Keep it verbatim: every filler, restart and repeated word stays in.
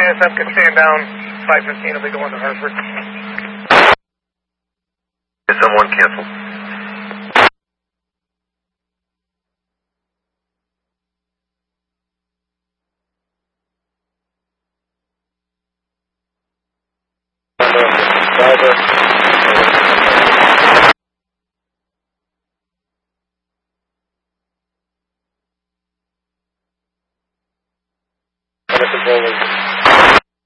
S M can stand down. five fifteen will be going to Hartford. S M one cancel. Driver.